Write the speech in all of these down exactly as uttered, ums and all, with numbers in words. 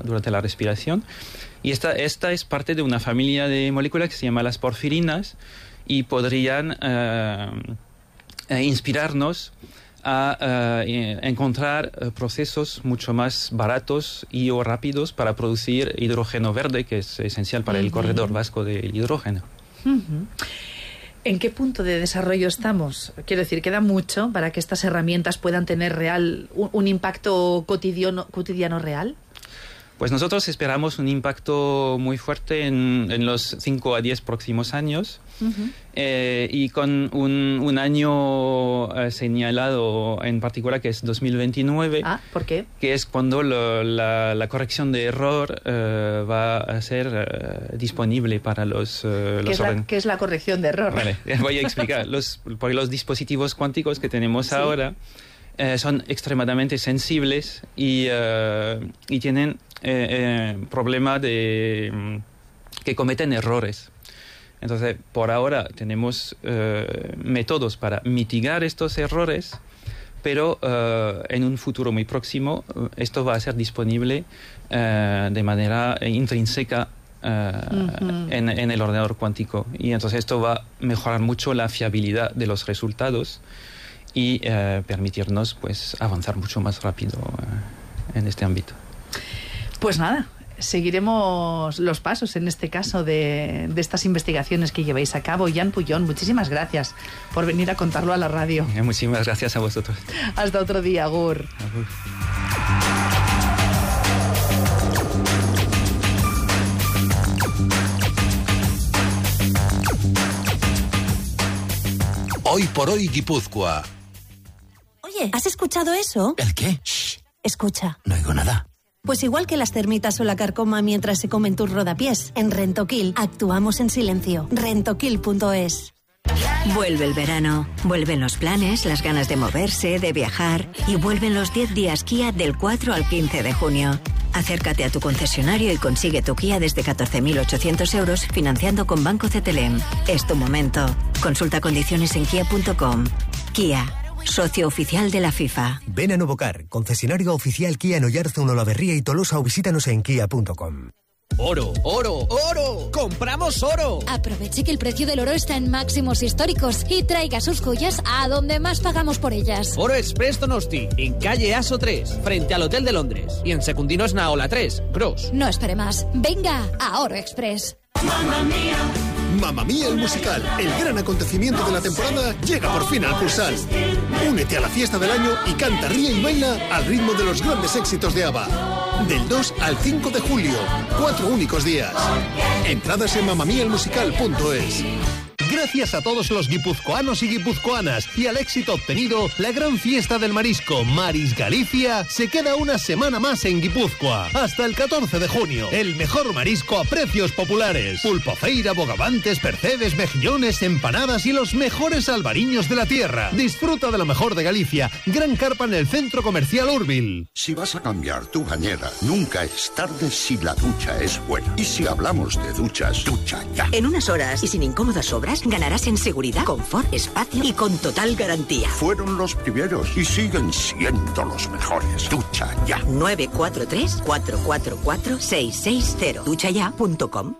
durante la respiración. Y esta, esta es parte de una familia de moléculas que se llama las porfirinas y podrían eh, eh, inspirarnos a eh, encontrar eh, procesos mucho más baratos y o rápidos para producir hidrógeno verde, que es esencial para uh-huh. el corredor vasco del hidrógeno. Uh-huh. ¿En qué punto de desarrollo estamos? Quiero decir, queda mucho para que estas herramientas puedan tener real un, un impacto cotidiano, cotidiano real. Pues nosotros esperamos un impacto muy fuerte en, en los cinco a diez próximos años uh-huh. eh, y con un, un año eh, señalado en particular que es dos mil veintinueve. Ah, ¿por qué? Que es cuando lo, la, la corrección de error eh, va a ser eh, disponible para los... Eh, ¿Qué, los es la, ¿Qué es la corrección de error? Vale, voy a explicar. los, porque los dispositivos cuánticos que tenemos ¿Sí? ahora eh, son extremadamente sensibles y, eh, y tienen... Eh, eh, problema de que cometen errores. Entonces, por ahora tenemos eh, métodos para mitigar estos errores, pero eh, en un futuro muy próximo esto va a ser disponible eh, de manera intrínseca eh, uh-huh. en, en el ordenador cuántico. Y entonces esto va a mejorar mucho la fiabilidad de los resultados y eh, permitirnos pues avanzar mucho más rápido eh, en este ámbito. Pues nada, seguiremos los pasos en este caso de, de estas investigaciones que lleváis a cabo. Jan Pullón, muchísimas gracias por venir a contarlo a la radio. Muchísimas gracias a vosotros. Hasta otro día, Agur. Agur. Hoy por hoy Guipúzcoa. Oye, ¿has escuchado eso? ¿El qué? Shh. Escucha. No oigo nada. Pues igual que las termitas o la carcoma mientras se comen tus rodapiés, en Rentoquil actuamos en silencio. Rentoquil punto es. Vuelve el verano, vuelven los planes, las ganas de moverse, de viajar y vuelven los diez días Kia del cuatro al quince de junio. Acércate a tu concesionario y consigue tu Kia desde catorce mil ochocientos euros financiando con Banco Cetelem. Es tu momento. Consulta condiciones en kia punto com. Kia. Socio oficial de la FIFA. Ven a Novocar, concesionario oficial Kia en Oyarzun, Olavarría y Tolosa o visítanos en kia punto com. ¡Oro, oro, oro! ¡Compramos oro! Aproveche que el precio del oro está en máximos históricos y traiga sus joyas a donde más pagamos por ellas. Oro Express Donosti, en calle Aso tres, frente al Hotel de Londres. Y en Secundinos Naola tres, Gros. No espere más. Venga a Oro Express. ¡Mamma mía! Mamma Mía el musical, el gran acontecimiento de la temporada, llega por fin al Cursal. Únete a la fiesta del año y canta, ríe y baila al ritmo de los grandes éxitos de ABBA. Del dos al cinco de julio, cuatro únicos días. Entradas en mamma mía el musical punto es. Gracias a todos los guipuzcoanos y guipuzcoanas y al éxito obtenido, la gran fiesta del marisco Maris Galicia se queda una semana más en Guipúzcoa. Hasta el catorce de junio. El mejor marisco a precios populares. Pulpofeira, bogavantes, percebes, mejillones, empanadas y los mejores albariños de la tierra. Disfruta de lo mejor de Galicia. Gran carpa en el Centro Comercial Urbil. Si vas a cambiar tu bañera, nunca es tarde si la ducha es buena. Y si hablamos de duchas, ducha ya. En unas horas y sin incómodas obras, ganarás en seguridad, confort, espacio y con total garantía. Fueron los primeros y siguen siendo los mejores. Ducha ya. nueve cuatro tres, cuatro cuatro cuatro, seis seis cero. ducha ya punto com.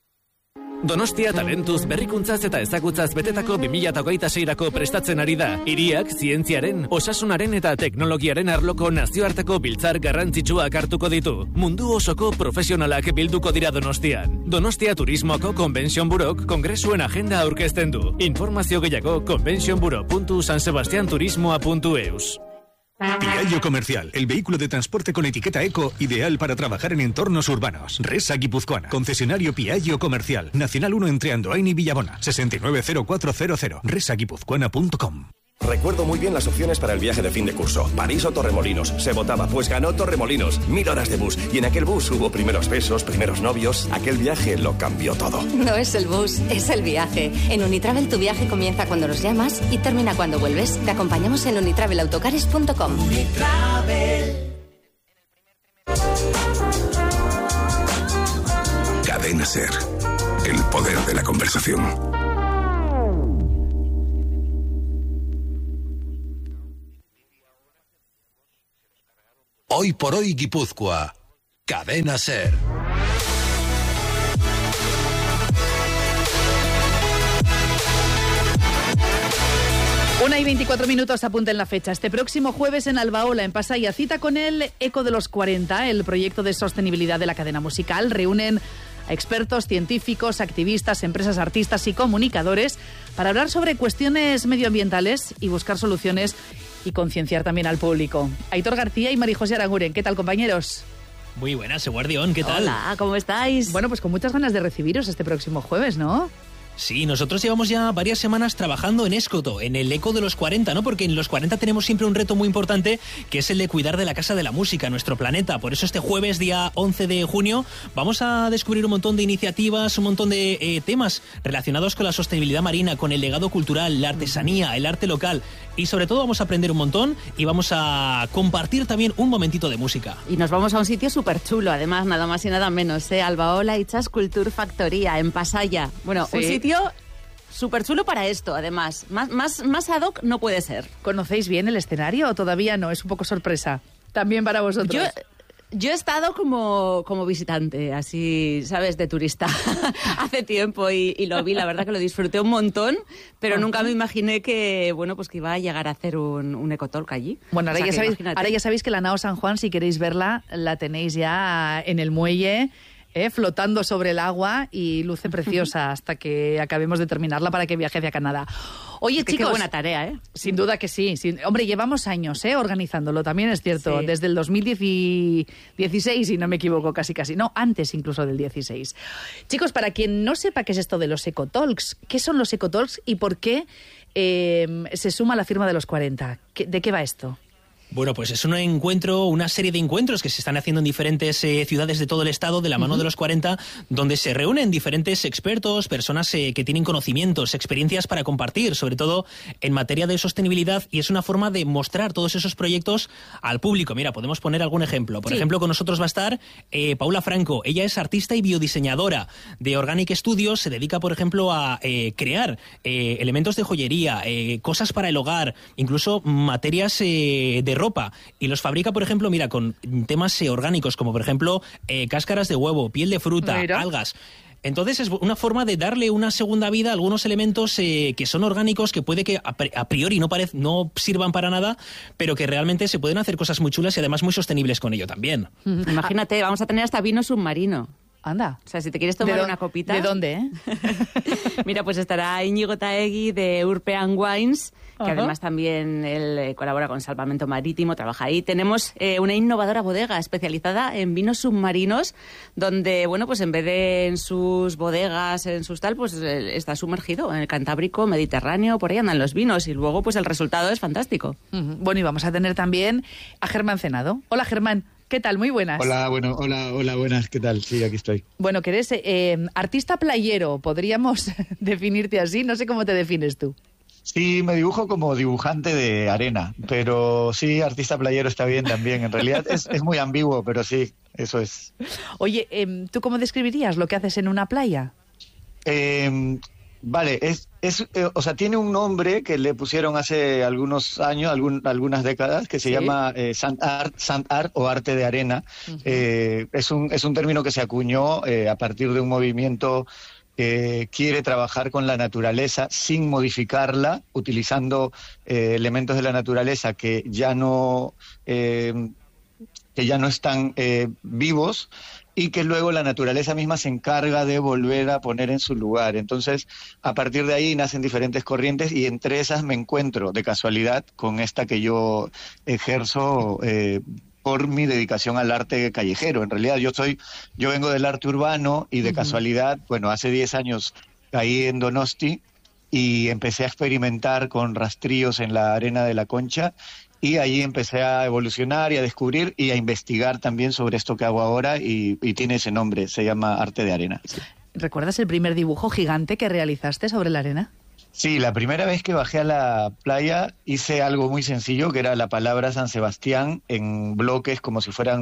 Donostia talentuz, berrikuntzaz eta ezagutzaz betetako bi mila hogeita seirako prestatzen ari da. Hiriak, zientziaren, osasunaren eta teknologiaren arloko nazioarteko biltzar garrantzitsuak hartuko ditu. Mundu osoko profesionalak bilduko dira Donostian. Donostia Turismoko Convention Burok kongresuen agenda aurkezten du. Informazio gehiago conventionburo punto san sebastian turismoa punto eus. Piaggio Comercial, el vehículo de transporte con etiqueta eco, ideal para trabajar en entornos urbanos. Resa Guipuzcoana, concesionario Piaggio Comercial, Nacional uno entre Andoain y Villabona, sesenta y nueve cero cuatro cero cero, resa guipuzcoana punto com. Recuerdo muy bien las opciones para el viaje de fin de curso. París o Torremolinos. Se votaba, pues ganó Torremolinos. Mil horas de bus. Y en aquel bus hubo primeros besos, primeros novios. Aquel viaje lo cambió todo. No es el bus, es el viaje. En Unitravel tu viaje comienza cuando nos llamas y termina cuando vuelves. Te acompañamos en unitravel autocares punto com. Unitravel. Cadena Ser. El poder de la conversación. Hoy por hoy Guipúzcoa. Cadena SER. Una y veinticuatro minutos, apunten la fecha. Este próximo jueves en Albaola, en Pasaya, cita con el Eco de los cuarenta, el proyecto de sostenibilidad de la cadena musical. Reúnen a expertos, científicos, activistas, empresas, artistas y comunicadores para hablar sobre cuestiones medioambientales y buscar soluciones y concienciar también al público. Aitor García y María José Aranguren, ¿qué tal, compañeros? Muy buenas, Guardión, ¿qué tal? Hola, ¿cómo estáis? Bueno, pues con muchas ganas de recibiros este próximo jueves, ¿no? Sí, nosotros llevamos ya varias semanas trabajando en Escoto, en el Eco de los cuarenta, ¿no? Porque en los cuarenta tenemos siempre un reto muy importante, que es el de cuidar de la Casa de la Música, nuestro planeta. Por eso este jueves, día once de junio, vamos a descubrir un montón de iniciativas, un montón de eh, temas relacionados con la sostenibilidad marina, con el legado cultural, la artesanía, el arte local. Y sobre todo vamos a aprender un montón y vamos a compartir también un momentito de música. Y nos vamos a un sitio súper chulo, además, nada más y nada menos, ¿eh? Albaola Ichas Culture Factoría, en Pasaya. Bueno, sí. Un sitio súper chulo para esto, además. Más, más, más ad hoc no puede ser. ¿Conocéis bien el escenario o todavía no? Es un poco sorpresa. También para vosotros. Yo, yo he estado como, como visitante, así, ¿sabes? De turista hace tiempo y, y lo vi. La verdad que lo disfruté un montón, pero uh-huh. nunca me imaginé que, bueno, pues que iba a llegar a hacer un, un ecotalk allí. Bueno, ahora, o sea, ya sabéis, ahora ya sabéis que la Nao San Juan, si queréis verla, la tenéis ya en el muelle, ¿Eh? flotando sobre el agua y luce preciosa hasta que acabemos de terminarla para que viaje hacia Canadá. Oye, es que chicos, qué buena tarea, ¿eh? Sin duda que sí. Sin, hombre, llevamos años ¿eh? organizándolo, también es cierto. Sí. Desde el dos mil dieciséis, si no me equivoco, casi casi. No, antes incluso del dieciséis. Chicos, para quien no sepa qué es esto de los ecotalks, ¿qué son los ecotalks y por qué eh, se suma la firma de los cuarenta? ¿De qué va esto? Bueno, pues es un encuentro, una serie de encuentros que se están haciendo en diferentes eh, ciudades de todo el estado de la mano uh-huh. de los cuarenta, donde se reúnen diferentes expertos, personas eh, que tienen conocimientos, experiencias para compartir, sobre todo en materia de sostenibilidad, y es una forma de mostrar todos esos proyectos al público. Mira, podemos poner algún ejemplo. Por sí. ejemplo, con nosotros va a estar eh, Paula Franco. Ella es artista y biodiseñadora de Organic Studios. Se dedica, por ejemplo, a eh, crear eh, elementos de joyería, eh, cosas para el hogar, incluso materias eh, de ropa, y los fabrica, por ejemplo, mira, con temas eh, orgánicos, como por ejemplo eh, cáscaras de huevo, piel de fruta, mira. algas. Entonces es una forma de darle una segunda vida a algunos elementos eh, que son orgánicos, que puede que a priori no, parez, no sirvan para nada, pero que realmente se pueden hacer cosas muy chulas y además muy sostenibles con ello también. Imagínate, vamos a tener hasta vino submarino. Anda. O sea, si te quieres tomar una copita... ¿De dónde, eh? Mira, pues estará Íñigo Taegui de Urpean Wines, que uh-huh. además también él eh, colabora con Salvamento Marítimo, trabaja ahí. Tenemos eh, una innovadora bodega especializada en vinos submarinos, donde, bueno, pues en vez de en sus bodegas, en sus tal, pues eh, está sumergido en el Cantábrico, Mediterráneo, por ahí andan los vinos, y luego pues el resultado es fantástico. Uh-huh. Bueno, y vamos a tener también a Germán Cenado. Hola, Germán. ¿Qué tal? Muy buenas. Hola, bueno, hola, hola, buenas. ¿Qué tal? Sí, aquí estoy. Bueno, que eres eh, artista playero, podríamos definirte así. No sé cómo te defines tú. Sí, me dibujo como dibujante de arena, pero sí, artista playero está bien también. En realidad es, es muy ambiguo, pero sí, eso es. Oye, eh, ¿tú cómo describirías lo que haces en una playa? Eh... Vale, es, es eh, o sea, tiene un nombre que le pusieron hace algunos años, algún, algunas décadas, que se ¿Sí? llama eh, sand art, sand art o arte de arena. Uh-huh. Eh, es un es un término que se acuñó eh, a partir de un movimiento que quiere trabajar con la naturaleza sin modificarla, utilizando eh, elementos de la naturaleza que ya no eh, que ya no están eh, vivos, y que luego la naturaleza misma se encarga de volver a poner en su lugar. Entonces, a partir de ahí nacen diferentes corrientes, y entre esas me encuentro de casualidad con esta que yo ejerzo eh, por mi dedicación al arte callejero. En realidad yo soy, yo vengo del arte urbano, y de uh-huh. casualidad, bueno, hace diez años caí en Donosti y empecé a experimentar con rastrillos en la arena de la Concha, y ahí empecé a evolucionar y a descubrir y a investigar también sobre esto que hago ahora, y, y tiene ese nombre, se llama arte de arena. ¿Recuerdas el primer dibujo gigante que realizaste sobre la arena? Sí, la primera vez que bajé a la playa hice algo muy sencillo, que era la palabra San Sebastián en bloques como si fueran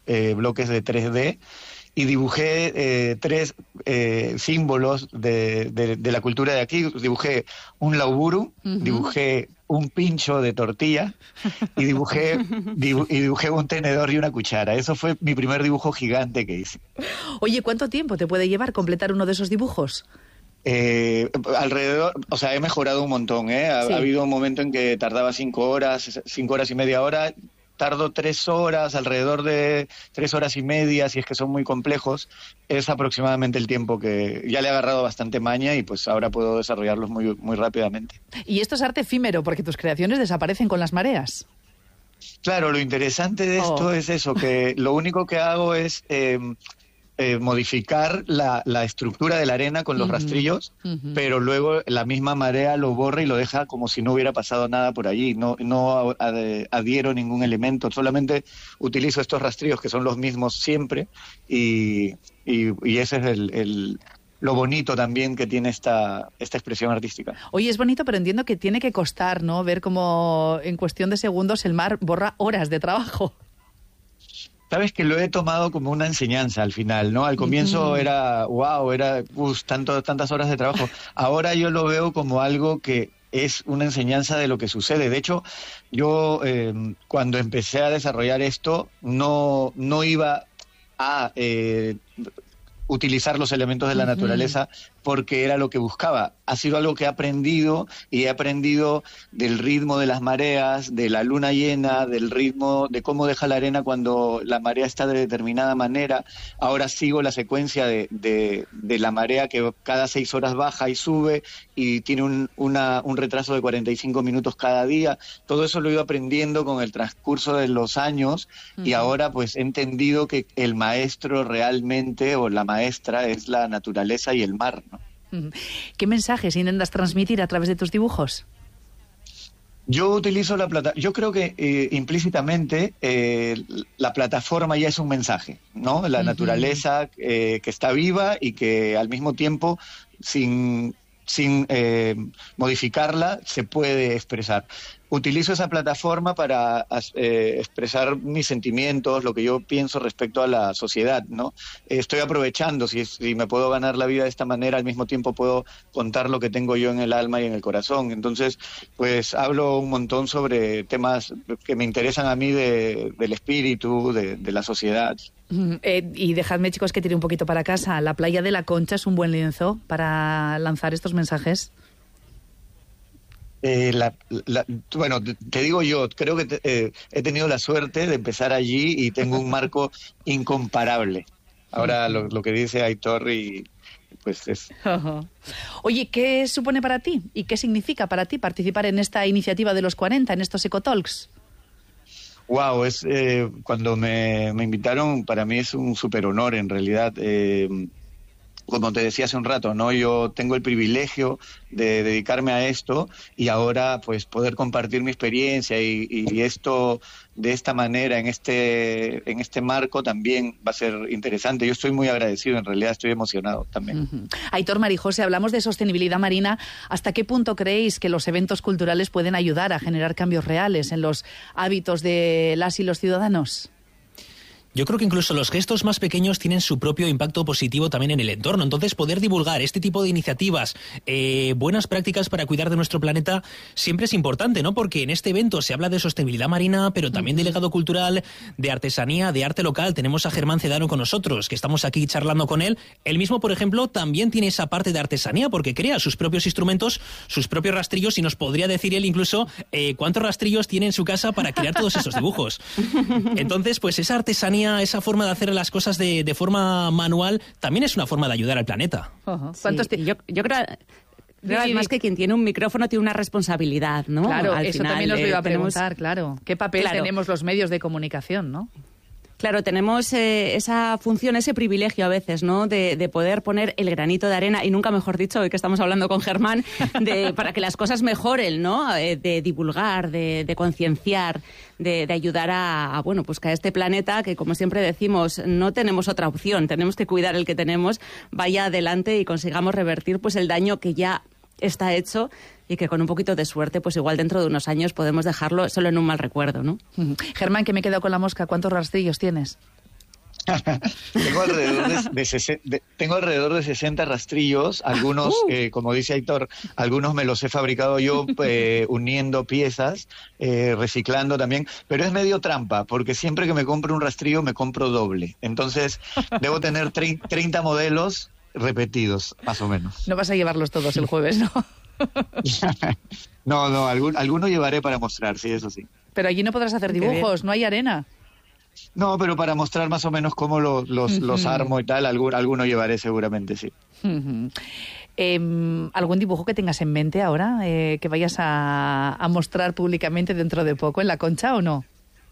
eh, bloques de tres D y dibujé eh, tres eh, símbolos de, de, de la cultura de aquí. Dibujé un lauburu, uh-huh. dibujé un pincho de tortilla y dibujé, dibu- y dibujé un tenedor y una cuchara. Eso fue mi primer dibujo gigante que hice. Oye, ¿cuánto tiempo te puede llevar completar uno de esos dibujos? Eh, alrededor, o sea, he mejorado un montón, ¿eh? Ha, Sí. ha habido un momento en que tardaba cinco horas, cinco horas y media hora. Tardo tres horas, alrededor de tres horas y media, si es que son muy complejos. Es aproximadamente el tiempo que ya le he agarrado bastante maña y pues ahora puedo desarrollarlos muy, muy rápidamente. Y esto es arte efímero, porque tus creaciones desaparecen con las mareas. Claro, lo interesante de esto Oh. es eso, que lo único que hago es eh, eh, modificar la, la estructura de la arena con los Ujú, rastrillos, ujú. pero luego la misma marea lo borra y lo deja como si no hubiera pasado nada por allí. No, no ad- adhiero ningún elemento, solamente utilizo estos rastrillos que son los mismos siempre y, y, y ese es el, el, lo bonito también que tiene esta, esta expresión artística. Oye, es bonito, pero entiendo que tiene que costar, ¿no? Ver cómo en cuestión de segundos el mar borra horas de trabajo. Sabes que lo he tomado como una enseñanza al final, ¿no? Al comienzo Ujú. era, wow, era uf, tanto, tantas horas de trabajo. Ahora yo lo veo como algo que es una enseñanza de lo que sucede. De hecho, yo eh, cuando empecé a desarrollar esto, no, no iba a eh, utilizar los elementos de la Ujú. naturaleza porque era lo que buscaba. Ha sido algo que he aprendido y he aprendido del ritmo de las mareas, de la luna llena, del ritmo de cómo deja la arena cuando la marea está de determinada manera. Ahora sigo la secuencia de, de, de la marea que cada seis horas baja y sube y tiene un, una, un retraso de cuarenta y cinco minutos cada día. Todo eso lo he ido aprendiendo con el transcurso de los años y Ujú. ahora pues he entendido que el maestro realmente o la maestra es la naturaleza y el mar, ¿no? Ujú. ¿Qué mensajes intentas transmitir a través de tus dibujos? Yo utilizo la plata, yo creo que eh, implícitamente eh, la plataforma ya es un mensaje, ¿no? La Ujú. naturaleza eh, que está viva y que al mismo tiempo sin sin eh, modificarla se puede expresar. Utilizo esa plataforma para eh, expresar mis sentimientos, lo que yo pienso respecto a la sociedad, ¿no? Estoy aprovechando, si, si me puedo ganar la vida de esta manera, al mismo tiempo puedo contar lo que tengo yo en el alma y en el corazón. Entonces, pues hablo un montón sobre temas que me interesan a mí de, del espíritu, de, de la sociedad. Mm, eh, y dejadme, chicos, que tire un poquito para casa. La playa de la Concha es un buen lienzo para lanzar estos mensajes. Eh, la, la, bueno, te digo yo, creo que te, eh, he tenido la suerte de empezar allí y tengo un marco incomparable. Ahora lo, lo que dice Aitor y pues es... Oye, ¿qué supone para ti y qué significa para ti participar en esta iniciativa de los cuarenta, en estos Ecotalks? Wow, es eh, cuando me, me invitaron, para mí es un súper honor en realidad. Eh, como te decía hace un rato, ¿no? Yo tengo el privilegio de dedicarme a esto y ahora pues poder compartir mi experiencia y, y esto de esta manera, en este, en este marco también va a ser interesante. Yo estoy muy agradecido, en realidad estoy emocionado también. Uh-huh. Aitor, Marijose, hablamos de sostenibilidad marina. ¿Hasta qué punto creéis que los eventos culturales pueden ayudar a generar cambios reales en los hábitos de las y los ciudadanos? Yo creo que incluso los gestos más pequeños tienen su propio impacto positivo también en el entorno. Entonces, poder divulgar este tipo de iniciativas, eh, buenas prácticas para cuidar de nuestro planeta, siempre es importante, ¿no? Porque en este evento se habla de sostenibilidad marina, pero también de legado cultural, de artesanía, de arte local. Tenemos a Germán Cedano con nosotros, que estamos aquí charlando con él. Él mismo, por ejemplo, también tiene esa parte de artesanía, porque crea sus propios instrumentos, sus propios rastrillos, y nos podría decir él incluso eh, cuántos rastrillos tiene en su casa para crear todos esos dibujos. Entonces, pues esa artesanía, esa forma de hacer las cosas de, de forma manual, también es una forma de ayudar al planeta. Uh-huh. ¿Cuántos sí, yo, yo creo, creo además que quien tiene un micrófono tiene una responsabilidad, ¿no? Claro, al eso final, también os lo iba a tenemos... preguntar, claro. ¿Qué papel claro. tenemos los medios de comunicación, no? Claro, tenemos eh, esa función, ese privilegio a veces, ¿no? De, de poder poner el granito de arena, y nunca mejor dicho, hoy que estamos hablando con Germán, de, para que las cosas mejoren, ¿no? Eh, de divulgar, de, de concienciar, de, de ayudar a, a, bueno, pues que a este planeta, que como siempre decimos, no tenemos otra opción, tenemos que cuidar el que tenemos, vaya adelante y consigamos revertir pues el daño que ya está hecho y que con un poquito de suerte, pues igual dentro de unos años podemos dejarlo solo en un mal recuerdo, ¿no? Uh-huh. Germán, que me he quedado con la mosca, ¿cuántos rastrillos tienes? tengo, alrededor de, de, sesen, de, tengo alrededor de sesenta rastrillos, algunos, uh. eh, como dice Aitor, algunos me los he fabricado yo eh, uniendo piezas, eh, reciclando también, pero es medio trampa, porque siempre que me compro un rastrillo me compro doble. Entonces, debo tener treinta modelos repetidos, más o menos. No vas a llevarlos todos el jueves, ¿no? no, no, algún, alguno llevaré para mostrar, sí, eso sí. Pero allí no podrás hacer dibujos, no hay arena. No, pero para mostrar más o menos cómo los, los, uh-huh. los armo y tal, algún, alguno llevaré seguramente, sí. Uh-huh. eh, ¿Algún dibujo que tengas en mente ahora, eh, que vayas a, a mostrar públicamente dentro de poco en la Concha o no?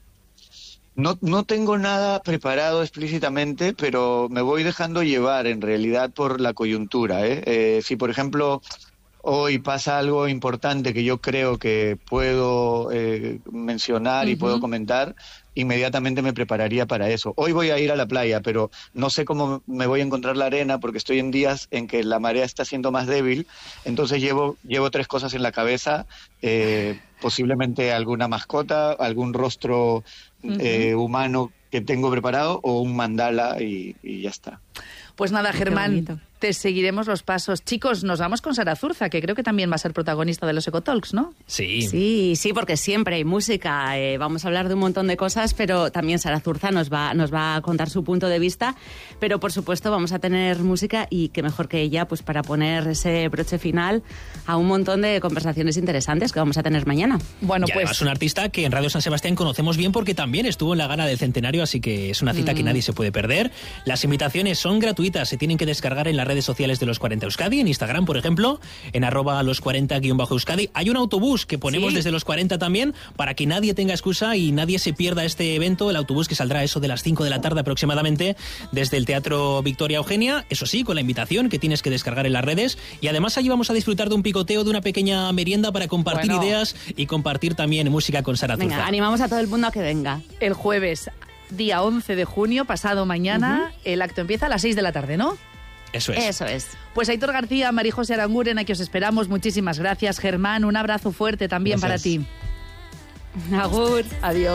No, no tengo nada preparado explícitamente, pero me voy dejando llevar en realidad por la coyuntura, ¿eh? Eh, si, por ejemplo, hoy pasa algo importante que yo creo que puedo eh, mencionar uh-huh. y puedo comentar, inmediatamente me prepararía para eso. Hoy voy a ir a la playa, pero no sé cómo me voy a encontrar la arena porque estoy en días en que la marea está siendo más débil, entonces llevo, llevo tres cosas en la cabeza, eh, posiblemente alguna mascota, algún rostro uh-huh. eh, humano que tengo preparado o un mandala y, y ya está. Pues nada, Germán, te seguiremos los pasos. Chicos, nos vamos con Sara Zurza, que creo que también va a ser protagonista de los Ecotalks, ¿no? Sí. Sí, sí, porque siempre hay música. Eh, vamos a hablar de un montón de cosas, pero también Sara Zurza nos va, nos va a contar su punto de vista. Pero, por supuesto, vamos a tener música y qué mejor que ella pues para poner ese broche final a un montón de conversaciones interesantes que vamos a tener mañana. Bueno, y pues... además un artista que en Radio San Sebastián conocemos bien porque también estuvo en la gala del Centenario, así que es una cita mm. que nadie se puede perder. Las invitaciones son gratuitas, se tienen que descargar en las redes sociales de los cuarenta Euskadi, en Instagram, por ejemplo, en arroba los cuarenta guión bajo Euskadi. Hay un autobús que ponemos ¿Sí? desde los cuarenta también, para que nadie tenga excusa y nadie se pierda este evento. El autobús que saldrá a eso de las cinco de la tarde aproximadamente desde el Teatro Victoria Eugenia, eso sí, con la invitación que tienes que descargar en las redes. Y además allí vamos a disfrutar de un picoteo, de una pequeña merienda para compartir bueno. ideas y compartir también música con Sara Zurza. Venga, animamos a todo el mundo a que venga. El jueves, día once de junio, pasado mañana, uh-huh. el acto empieza a las seis de la tarde, ¿no? Eso es. Eso es. Pues Aitor García, María José Aranguren, aquí os esperamos. Muchísimas gracias. Germán, un abrazo fuerte también gracias. Para ti. Agur. Adiós.